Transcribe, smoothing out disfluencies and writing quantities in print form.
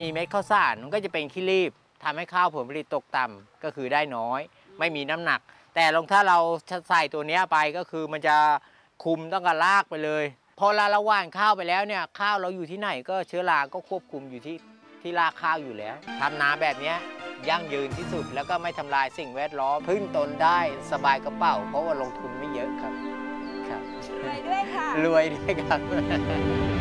มีเม็ดข้าวสารมันก็จะเป็นขี้รีบทำให้ข้าวผลผลิตตกต่ำก็คือได้น้อยไม่มีน้ำหนักแต่ลงถ้าเราใส่ตัวนี้ไปก็คือมันจะคุมต้องกับรากไปเลยพอเราหว่านข้าวไปแล้วเนี่ยข้าวเราอยู่ที่ไหนก็เชื้อราก็ควบคุมอยู่ที่รากข้าวอยู่แล้วทำนาแบบนี้ยั่งยืนที่สุดแล้วก็ไม่ทำลายสิ่งแวดล้อมพึ่งตนได้สบายกระเป๋าเพราะว่าลงทุนไม่เยอะครับรวยด้วยค่ะรวยด้วยครับ